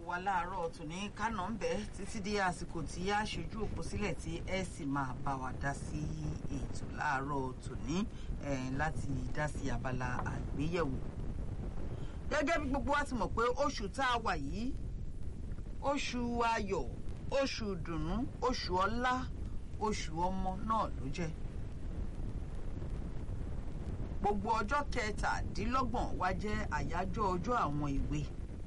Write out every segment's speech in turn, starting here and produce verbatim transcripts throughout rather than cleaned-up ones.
wa láàárọ̀ tòní kánà ń bẹ títí di àsìkò tí a ṣojú òpó sílẹ̀ tí ẹ sì máa bá wa dá sí ètò láàárọ̀ tòní láti dá sí abala àgbéyẹ̀wò. Gẹ́gẹ́ bí gbogbo wa ti mọ̀ pé oṣù tá a wà yìí oṣù ayọ̀, oṣù dùnnú, oṣù ọlá, oṣù ọmọ náà ló jẹ́. Gbogbo ọjọ́ kẹtàdínlọ́gbọ̀n wa jẹ́ àyájọ́ ọjọ́ àwọn èwe.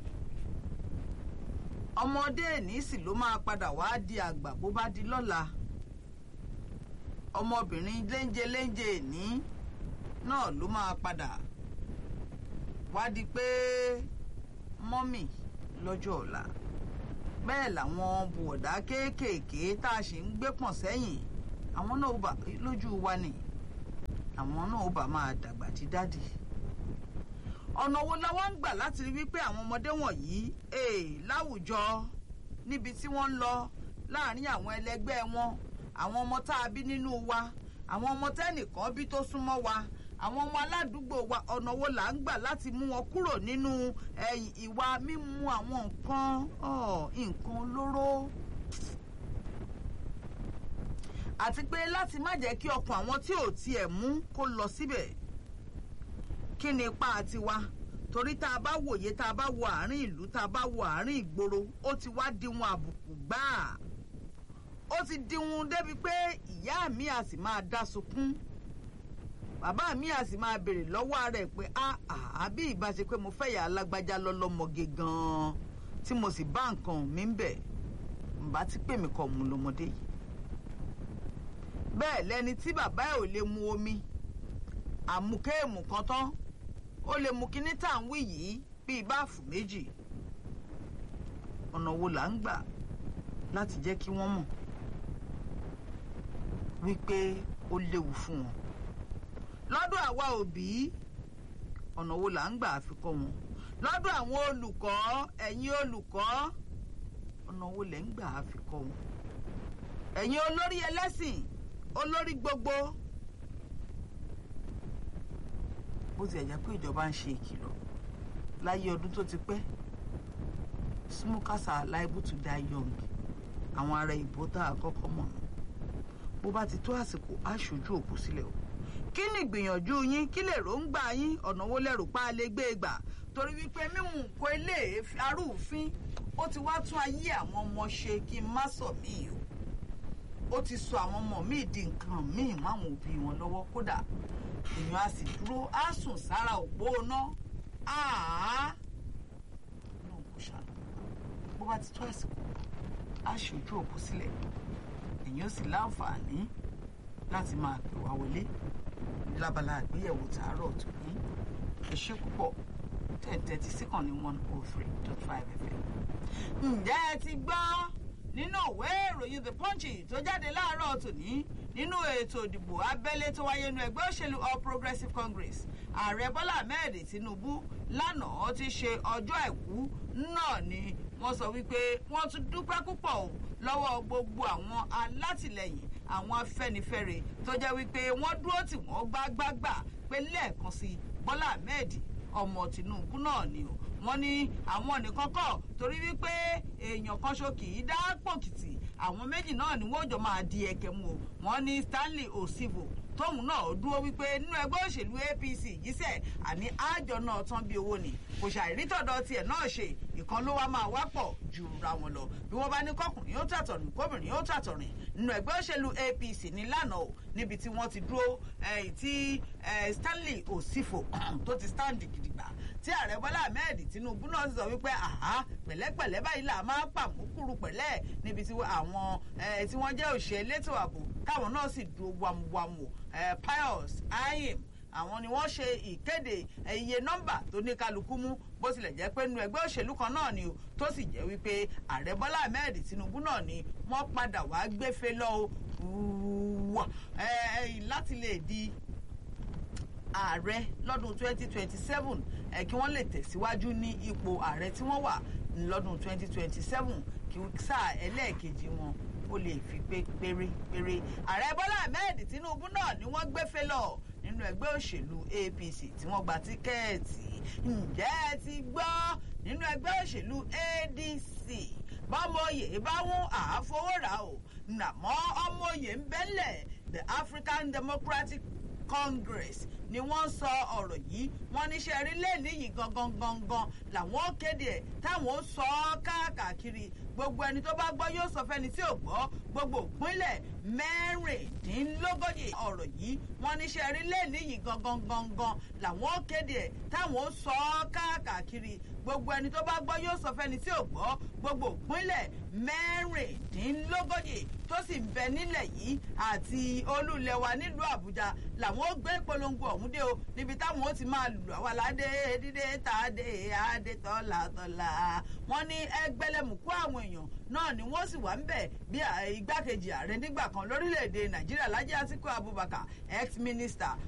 Ọmọdé ní sì ló máa padà wá di àgbà bó bá di lọ́la. Ọmọbìnrin léńjẹ léńjẹ ní náà ló máa padà wá di pé mọ́mì lọ́jọ́ ọ̀la. Bẹ́ẹ̀ làwọn bùọ̀dá kéékèèké tá a ṣì ń gbé pọ̀n sẹ́yìn àwọn náà bá lójú wa ni àwọn náà bá máa dàgbà di dádì. Ọ̀nà wo la wá ń gbà láti rí wípé àwọn ọmọdé wọ̀nyí ee láwùjọ níbi tí wọ́n ń lọ láàrin àwọn ẹlẹgbẹ́ wọn, àwọn ọmọ tá a bí nínú wa, àwọn ọmọ tẹ́nìkan bí tó súnmọ́ wa, àwọn ọmọ aládùúgbò wa, ọ̀nà wo là ń gbà láti mú wọn kúrò nínú ìwà mímu àwọn nǹkan nǹkan olóró, àti pé láti má jẹ́ kí ọkàn àwọn tí ò tiẹ̀ mú kó lọ síbẹ̀. Kí ni ipa tiwa? Torí tá a bá wòye, tá a bá wo àárín ìlú, tá a bá wo àárín ìgboro, ó ti wá dihun àbùkù gbáà. Ó ti dihun débi pé ìyá mi a sì máa dá sunkún, bàbá mi a sì máa béèrè lọ́wọ́ rẹ̀ pé àà bí ìbá ṣe pé mo fẹ́ yà alágbájá lọ́lọ́mọge gan-an tí mo sì bá nǹkan mi ń bẹ̀, ǹbá ti pè mí kọ́ mu lọ́mọdé yìí. Bẹ́ẹ̀ lẹni tí bàbá ẹ̀ ò lè mu omi àmúkéèmù kan tán, ó lè mú kíní tá à ń wí yìí bíi báàfù méjì. Ọ̀nà wo là ń gbà láti jẹ́ kí wọ́n mọ̀ wípé ó léwu fún wọn? Lọ́dọ̀ àwa òbí, ọ̀nà wo là ń gbà fi kọ́ wọn? Lọ́dọ̀ àwọn olùkọ́, ẹ̀yin olùkọ́, ọ̀nà wo lẹ̀ ń gbà fi kọ́ wọn? Ẹ̀yin olórí ẹlẹ́sìn, olórí gbogbo, bó ti ẹ̀jẹ̀ pé ìjọba ń ṣe ìkìlọ̀ láyé ọdún tó ti pẹ́, smokers are liable to die young. Àwọn ará ìbò tá a kọ́kọ́ mọ̀ nù. Bó bá ti tó àsìkò á ṣojú òpó sílẹ̀ o. Kí ni ìgbìyànjú yín? Kí lè róńgbà yín? Ọ̀nà wo lẹ́rù pa lè gbé e gbà? Torí wípé mímú nǹkan ilé arúfin ó ti wá tún ayé àwọn ọmọ ṣe, kí n má sọ míì o. Ó ti sọ àwọn ọmọ míì di nǹkan míì máwọn òbí wọn lọ́wọ́, kódà èèyàn á sì dúró á sùn sára òpó iná. Àá náà kò ṣàlù. Bó bá ti tó àsìkò á ṣojú òpó sílẹ̀, èèyàn sì láǹfààní láti máa pè wá wọlé lábala àgbéyẹ̀wò tààrọ̀ tòní. Ẹ ṣé púpọ̀ ten thirty second ní one oh three dot five F M. Ǹjẹ́ ẹ ti gbọ́ nínú ìwé ìròyìn The Punch tó jáde láàárọ̀ tòní nínú ètò ìdìbò abẹ́lé tó wáyé nínú ẹgbẹ́ òṣèlú All Progressives Congress? Ààrẹ Bọ́lá Ahmed Tinubu lánàá ti ṣe ọjọ́ àìkú náà ni wọ́n sọ wípé wọ́n tún dúpẹ́ púpọ̀ lọ́wọ́ gbogbo àwọn alátìlẹyìn àwọn Afẹ́nifẹ́re tó jẹ́ wípé wọ́n dúró tì wọ́n gbágbágbà pé lẹ́ẹ̀kan sí Bọ́lá Ahmed ọmọ Tinubu náà ni o. Wọ́n ní àwọn nìkan kọ́, torí wípé èèyàn kan ṣo kì í dá pòkìtì, àwọn méjì náà ni wọ́n jọ máa di ẹ̀kẹ́ mu o. Wọ́n ní Stanley Osivo tóun náà dúró wípé nínú ẹgbẹ́ òṣèlú A P C yíṣẹ́ àní àjọ náà tán bí owó ni, kò ṣàìrí tọ̀dọ̀ tiẹ̀ náà ṣe, ìkan ló wá máa wá pọ̀ ju ra wọn lọ. Bí wọ́n bá ní kọkùnrin ó tàtọ̀rìn kóbìnrin ó tàtọ̀rìn nínú ẹgbẹ́ òṣèlú A P C ní lánàá o, níbi tí wọ́n ti dúró tí Stanley Osivo tó ti stand gidigba, tí ààrẹ Bọ́lá Ahmed Tinubu náà ti sọ wípé àhá pẹ̀lẹ́pẹ̀lẹ́ báyìí là máa pàmùkúrú pẹ̀lẹ́, níbi tí àwọn tí wọ́n jẹ́ òṣèré elétò ààbò táwọn náà sì dúró wàmùwàmù. Pius Ayim àwọn ni wọ́n ṣe ìkéde iye nọ́mbà tó ní kálukú mú, bó tilẹ̀ jẹ́ pé nínú ẹgbẹ́ òṣèlú kan náà ni o, tó sì jẹ́ wípé ààrẹ Bọ́lá Ahmed Tinubu náà ni wọ́n padà wá gbéfé lọ o láti lè di ààrẹ lọ́dún twenty twenty seven, kí wọ́n lè tẹ̀síwájú ní ipò ààrẹ tí wọ́n wà lọ́dún twenty twenty seven, kí sáà ẹlẹ́ẹ̀kejì wọn ó lè fi pé pérépéré. Ààrẹ Bọ́lá Ahmed Tinubu náà ni wọ́n gbéfé lọ nínú ẹgbẹ́ òṣèlú A P C tí wọ́n gba tíkẹ́ẹ̀tì ǹjẹ́ ẹ ti gbọ́ nínú ẹgbẹ́ òṣèlú A D C bọ́mọye bá wún àáfowórà o nàmọ́ ọmọye ń bẹ́lẹ̀ the African Democratic Congress ni wọ́n sọ ọ̀rọ̀ yìí wọ́n níṣẹ́ rí lẹ́ẹ̀lì yìí gangan gangan làwọn kéde ẹ̀ táwọn sọ ọ́ káàkiri gbogbo ẹni tó bá gbọ́ yóò sọ fẹ́ni tí ò gbọ́ gbogbo ìpínlẹ̀ mẹ́rìndínlógójì ọ̀rọ̀ yìí wọ́n níṣẹ́ rí lẹ́ẹ̀lì yìí gangan gangan làwọn kéde ẹ̀ táwọn sọ ọ́ káàkiri gbogbo ẹni tó bá gbọ́ yóò sọ fẹ́ni tí ò gbọ́ gbogbo ìpínlẹ̀ mẹ́rìndínlógójì tó sì ń bẹ nílẹ̀ yìí àti olúlẹ̀ wa nílùú Àbújá làwọn ó gbé ìpolongo ọ̀hún dé o níbi táwọn ó ti máa lù àwọn aládé dídé tàdé adé tọ́lá tọ́lá wọ́n ní ẹgbẹ́lẹ́mùkú àwọn èèyàn náà ni wọ́n sì wà ń bẹ̀ bí igbákejì ààrẹ nígbà kan lórílẹ̀‐èdè Nàìjíríà Lájí Àtíkù Abubakar ex-minister